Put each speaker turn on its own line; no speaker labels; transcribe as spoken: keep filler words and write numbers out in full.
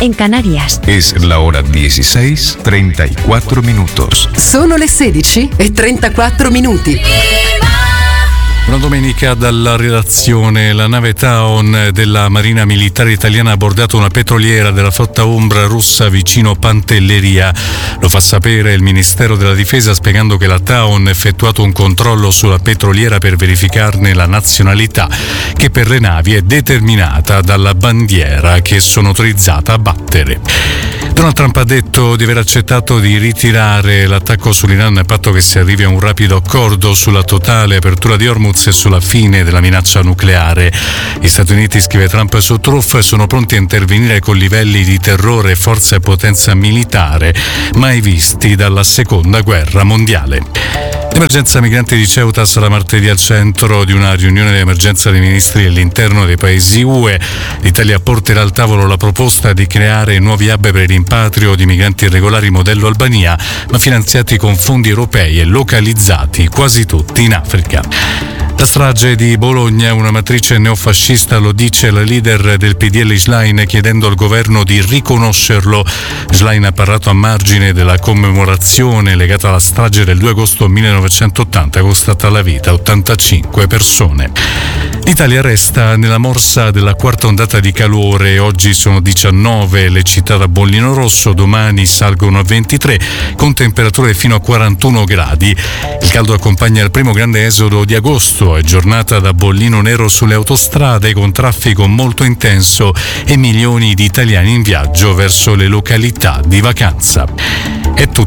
en Canarias.
Es la hora dieciséis, treinta y cuatro minutos.
Sono le sedici e trentaquattro minuti.
Una domenica dalla redazione, la nave Taon della Marina Militare Italiana ha abbordato una petroliera della flotta ombra russa vicino Pantelleria. Lo fa sapere il Ministero della Difesa, spiegando che la Taon ha effettuato un controllo sulla petroliera per verificarne la nazionalità, che per le navi è determinata dalla bandiera che sono autorizzata a battere. Donald Trump ha detto di aver accettato di ritirare l'attacco sull'Iran a patto che si arrivi a un rapido accordo sulla totale apertura di Hormuz e sulla fine della minaccia nucleare. Gli Stati Uniti, scrive Trump su Truth, sono pronti a intervenire con livelli di terrore, forza e potenza militare mai visti dalla seconda guerra mondiale. L'emergenza migranti di Ceuta sarà martedì al centro di una riunione di emergenza dei ministri all'interno dei paesi U E. L'Italia porterà al tavolo la proposta di creare nuovi hub per il rimpatrio di migranti irregolari modello Albania, ma finanziati con fondi europei e localizzati quasi tutti in Africa. La strage di Bologna, una matrice neofascista, lo dice la leader del P D L Schlein, chiedendo al governo di riconoscerlo. Schlein ha parlato a margine della commemorazione legata alla strage del due agosto millenovecentottanta, costata la vita a ottantacinque persone. L'Italia resta nella morsa della quarta ondata di calore. Oggi sono diciannove le città da bollino rosso, domani salgono a ventitré, con temperature fino a quarantuno gradi. Il caldo accompagna il primo grande esodo di agosto, è giornata da bollino nero sulle autostrade con traffico molto intenso e milioni di italiani in viaggio verso le località di vacanza. È tutto.